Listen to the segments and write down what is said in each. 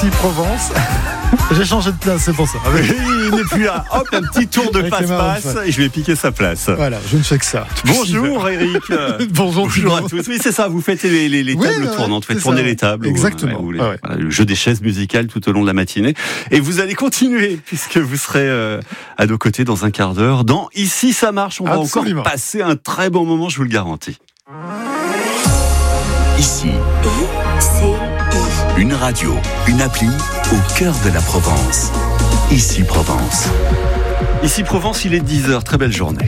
Provence. J'ai changé de place, c'est pour ça. Il n'est plus là. Hop, un petit tour de passe-passe et je vais piquer sa place. Voilà, je ne fais que ça. Bonjour Eric. Bonjour à tous. Oui, c'est ça, vous faites les tables tournantes, vous faites tourner les tables. Exactement. Voilà, le jeu des chaises musicales tout au long de la matinée. Et vous allez continuer, puisque vous serez à nos côtés dans un quart d'heure. Dans Ici ça marche, on va encore passer un très bon moment, je vous le garantis. Ici, une radio, une appli au cœur de la Provence. Ici Provence. Ici Provence, il est 10h, très belle journée.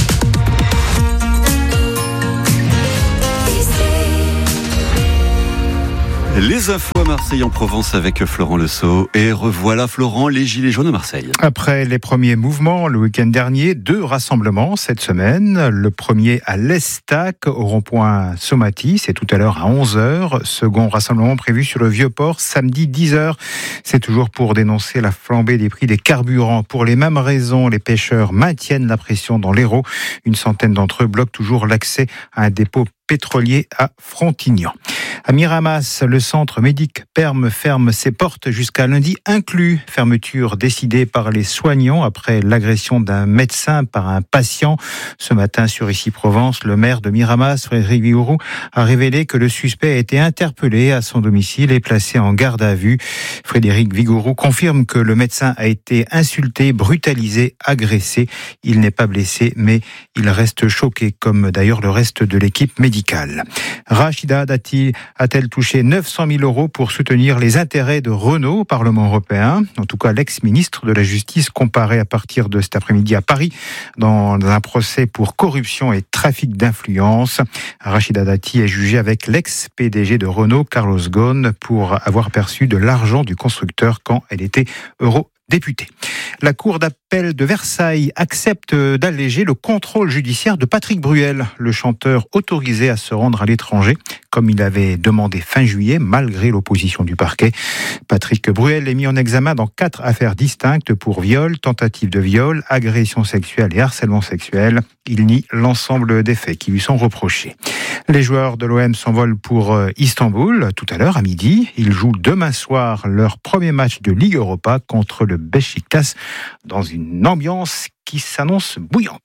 Les infos à Marseille en Provence avec Florent Lesault. Et revoilà Florent, les Gilets jaunes à Marseille. Après les premiers mouvements le week-end dernier, 2 rassemblements cette semaine. Le premier à l'Estac, au rond-point Somati, c'est tout à l'heure à 11h. Second rassemblement prévu sur le Vieux-Port, samedi 10h. C'est toujours pour dénoncer la flambée des prix des carburants. Pour les mêmes raisons, les pêcheurs maintiennent la pression dans l'Hérault. Une centaine d'entre eux bloquent toujours l'accès à un dépôt pétrolier à Frontignan. À Miramas, le centre Médic-Perm ferme ses portes jusqu'à lundi inclus. Fermeture décidée par les soignants après l'agression d'un médecin par un patient. Ce matin sur Ici Provence, le maire de Miramas, Frédéric Vigouroux, a révélé que le suspect a été interpellé à son domicile et placé en garde à vue. Frédéric Vigouroux confirme que le médecin a été insulté, brutalisé, agressé. Il n'est pas blessé, mais il reste choqué, comme d'ailleurs le reste de l'équipe médicale. Rachida Dati a-t-elle touché 900 000 euros pour soutenir les intérêts de Renault au Parlement européen? En tout cas, l'ex-ministre de la Justice comparé à partir de cet après-midi à Paris dans un procès pour corruption et trafic d'influence. Rachida Dati est jugée avec l'ex-PDG de Renault, Carlos Ghosn, pour avoir perçu de l'argent du constructeur quand elle était eurodéputée. La Cour d'appel de Versailles accepte d'alléger le contrôle judiciaire de Patrick Bruel, le chanteur autorisé à se rendre à l'étranger, comme il avait demandé fin juillet, malgré l'opposition du parquet. Patrick Bruel est mis en examen dans 4 affaires distinctes pour viol, tentative de viol, agression sexuelle et harcèlement sexuel. Il nie l'ensemble des faits qui lui sont reprochés. Les joueurs de l'OM s'envolent pour Istanbul tout à l'heure à midi. Ils jouent demain soir leur premier match de Ligue Europa contre le Beşiktaş dans une ambiance qui s'annonce bouillante.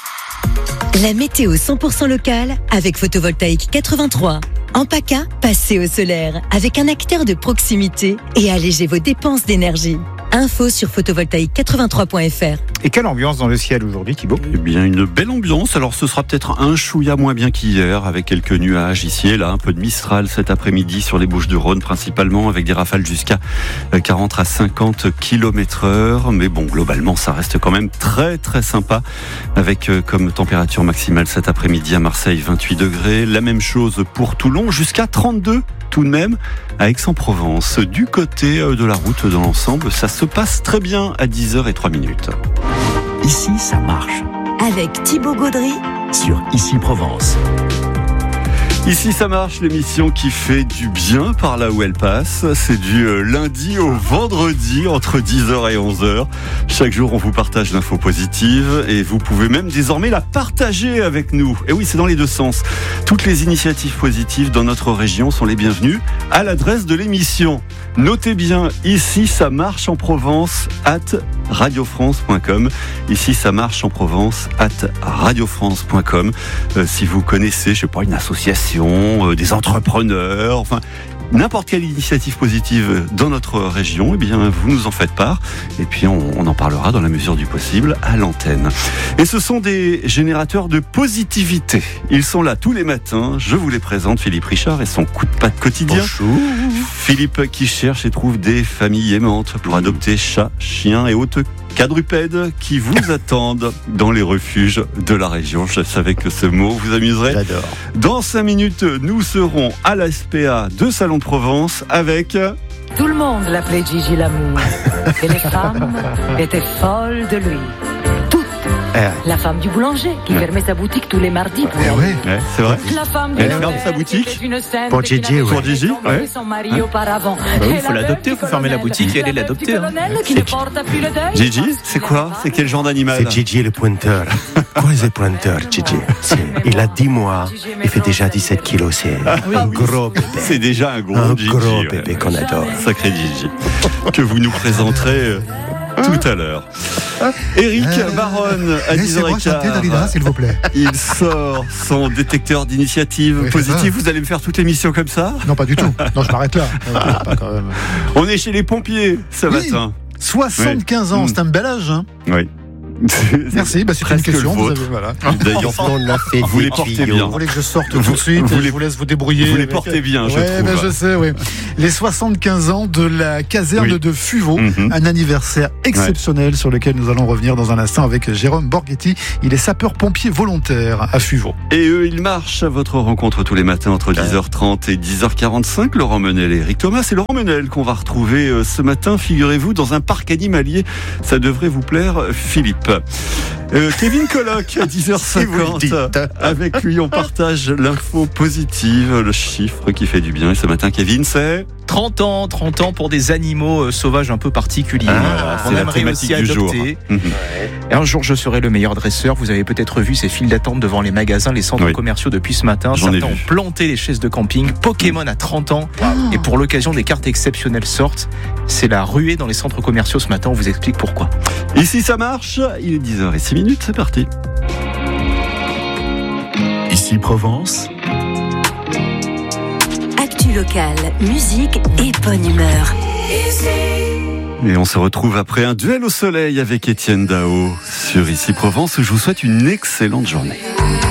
La météo 100% locale avec Photovoltaïque 83. En PACA, passez au solaire avec un acteur de proximité et allégez vos dépenses d'énergie. Info sur photovoltaïque83.fr. Et quelle ambiance dans le ciel aujourd'hui, Thibaut? Eh bien, une belle ambiance. Alors, ce sera peut-être un chouïa moins bien qu'hier, avec quelques nuages ici et là, un peu de Mistral cet après-midi sur les Bouches-du-Rhône, principalement, avec des rafales jusqu'à 40 à 50 km/h. Mais bon, globalement, ça reste quand même très, très sympa, avec comme température maximale cet après-midi à Marseille, 28 degrés. La même chose pour Toulon, jusqu'à 32 tout de même à Aix-en-Provence. Du côté de la route dans l'ensemble, ça se passe très bien à 10h03. Ici, ça marche. Avec Thibaut Gaudry Sur Ici Provence. Ici ça marche, l'émission qui fait du bien par là où elle passe. C'est du lundi au vendredi entre 10h et 11h. Chaque jour on vous partage l'info positive et vous pouvez même désormais la partager avec nous. Et oui, c'est dans les deux sens. Toutes les initiatives positives dans notre région sont les bienvenues à l'adresse de l'émission. Notez bien, Ici ça marche en Provence @radiofrance.com. Ici ça marche en Provence @radiofrance.com. Si vous connaissez, je sais pas, une association, des entrepreneurs, enfin n'importe quelle initiative positive dans notre région, eh bien vous nous en faites part et puis on en parlera dans la mesure du possible à l'antenne. Et ce sont des générateurs de positivité. Ils sont là tous les matins. Je vous les présente, Philippe Richard et son coup de patte quotidien. Bonjour. Philippe qui cherche et trouve des familles aimantes pour adopter chats, chiens et autres quadrupèdes qui vous attendent dans les refuges de la région. Je savais que ce mot vous amuserait. J'adore. Dans 5 minutes, nous serons à la SPA de Salon de Provence avec... Tout le monde l'appelait Gigi l'amour. Et les femmes étaient folles de lui. Toutes. La femme du boulanger qui fermait sa boutique tous les mardis pour Ouais, c'est vrai. La femme Elle de ferme sa l'hôtel boutique qui est une sainte Pour qui Gigi, n'avait ouais. Pour Gigi, jamais ouais. son mari auparavant. oui, Et faut la l'adopter, veuve faut du fermer la colonel, boutique et aller la veuve l'adopter, du hein. colonel qui ne porte plus le deuil. Gigi, c'est quoi? C'est quel genre d'animal? C'est Gigi le pointeur. Quoi c'est pointeur, Gigi? Il a 10 mois, il fait déjà 17 kilos. C'est un gros bébé. C'est déjà un gros Un Gigi. gros ouais. bébé qu'on adore. Sacré Gigi. Que vous nous présenterez tout à l'heure. Eric Baronne à Laissez-moi chanter Dalida, 10h15. s'il vous plaît. Il sort son détecteur d'initiative Oui, positive. Vous allez me faire toute l'émission comme ça? Non, pas du tout. Non, je m'arrête là. Pas quand même. On est chez les pompiers ce Oui. matin. 75 ans, Oui. c'est un bel âge. Hein. Oui. Merci, c'est une Presque question. le Vous vôtre. avez, voilà. D'ailleurs, On a fait vous les des portez tuyaux. bien. Vous voulez que je sorte Vous- tout de suite vous et les- je vous laisse vous débrouiller. vous les avec- portez bien, je Ouais, trouve. je sais, oui. Les 75 ans de la caserne Oui. de Fuveau, Mhm. un anniversaire exceptionnel sur lequel nous allons revenir dans un instant avec Jérôme Borghetti. Il est sapeur-pompier volontaire à Fuveau. Et eux, ils marchent à votre rencontre tous les matins entre 10h30 et 10h45. Laurent Menel et Eric Thomas. C'est Laurent Menel qu'on va retrouver ce matin, figurez-vous, dans un parc animalier. Ça devrait vous plaire, Philippe. Kevin Colloc à 10h50. Avec lui, on partage l'info positive, le chiffre qui fait du bien. Et ce matin, Kevin, c'est 30 ans pour des animaux sauvages un peu particuliers. c'est On la aimerait thématique aussi du jour. adopter. Mhm. Et un jour, je serai le meilleur dresseur. Vous avez peut-être vu ces files d'attente devant les magasins, les centres Oui. commerciaux depuis ce matin. J'en ai Certains vu. ont planté les chaises de camping. Pokémon à 30 ans. Et pour l'occasion, des cartes exceptionnelles sortent. C'est la ruée dans les centres commerciaux ce matin. On vous explique pourquoi. Ici, ça marche. Il est 10h06. C'est parti. Ici Provence, Actu locale, musique et bonne humeur. Et on se retrouve après un duel au soleil avec Étienne Dao sur Ici Provence où je vous souhaite une excellente journée.